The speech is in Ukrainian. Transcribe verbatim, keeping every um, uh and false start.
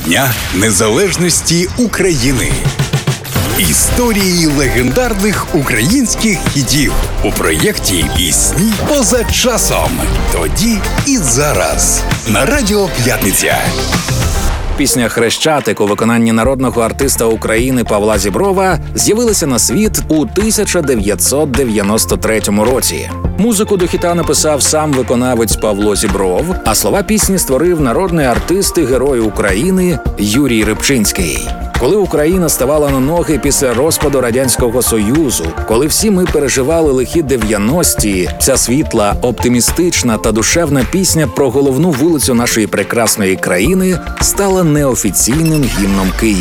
Дня Незалежності України. Історії легендарних українських хітів у проєкті «Пісні поза часом». Тоді і зараз. На Радіо П'ятниця. Пісня «Хрещатик» у виконанні народного артиста України Павла Зіброва з'явилася на світ у тисяча дев'ятсот дев'яносто третьому році. Музику до хіта написав сам виконавець Павло Зібров, а слова пісні створив народний артист і герой України Юрій Рибчинський. Коли Україна ставала на ноги після розпаду Радянського Союзу, коли всі ми переживали лихі дев'яності, ця світла, оптимістична та душевна пісня про головну вулицю нашої прекрасної країни стала неофіційним гімном Києва.